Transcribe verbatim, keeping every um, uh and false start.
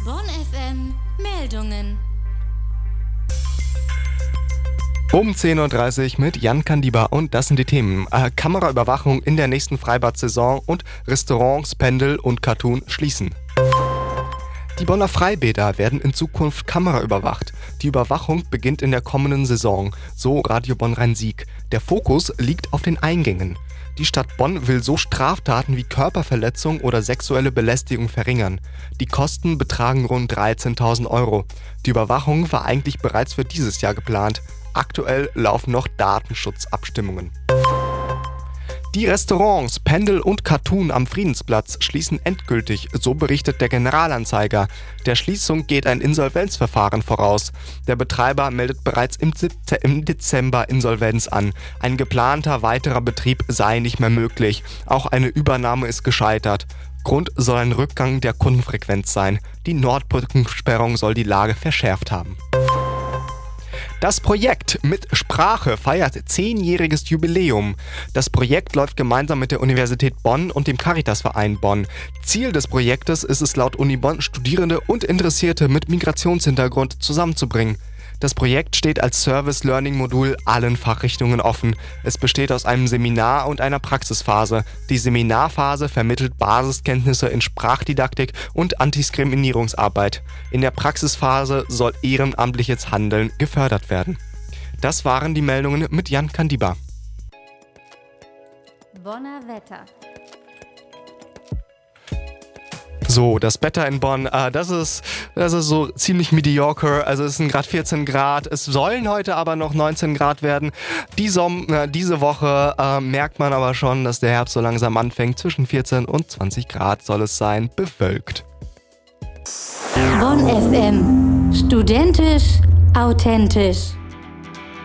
Bonn F M Meldungen. Um zehn Uhr dreißig mit Jan Kandiba und das sind die Themen. Äh, Kameraüberwachung in der nächsten Freibad-Saison und Restaurants, Pendel und Cartoon schließen. Die Bonner Freibäder werden in Zukunft kameraüberwacht. Die Überwachung beginnt in der kommenden Saison, so Radio Bonn Rhein-Sieg. Der Fokus liegt auf den Eingängen. Die Stadt Bonn will so Straftaten wie Körperverletzung oder sexuelle Belästigung verringern. Die Kosten betragen rund dreizehntausend Euro. Die Überwachung war eigentlich bereits für dieses Jahr geplant. Aktuell laufen noch Datenschutzabstimmungen. Die Restaurants Pendel und Cartoon am Friedensplatz schließen endgültig, so berichtet der Generalanzeiger. Der Schließung geht ein Insolvenzverfahren voraus. Der Betreiber meldet bereits im Dezember Insolvenz an. Ein geplanter weiterer Betrieb sei nicht mehr möglich. Auch eine Übernahme ist gescheitert. Grund soll ein Rückgang der Kundenfrequenz sein. Die Nordbrückensperrung soll die Lage verschärft haben. Das Projekt mit Sprache feiert zehnjähriges Jubiläum. Das Projekt läuft gemeinsam mit der Universität Bonn und dem Caritasverein Bonn. Ziel des Projektes ist es laut Uni Bonn, Studierende und Interessierte mit Migrationshintergrund zusammenzubringen. Das Projekt steht als Service-Learning-Modul allen Fachrichtungen offen. Es besteht aus einem Seminar und einer Praxisphase. Die Seminarphase vermittelt Basiskenntnisse in Sprachdidaktik und Antidiskriminierungsarbeit. In der Praxisphase soll ehrenamtliches Handeln gefördert werden. Das waren die Meldungen mit Jan Kandiba. Bonner Wetter. So, das Wetter in Bonn, äh, das ist, das ist so ziemlich mediocre. Also es sind gerade vierzehn Grad. Es sollen heute aber noch neunzehn Grad werden. Die Som- äh, diese Woche äh, merkt man aber schon, dass der Herbst so langsam anfängt. Zwischen vierzehn und zwanzig Grad soll es sein, bewölkt. Bonn F M. Studentisch, authentisch.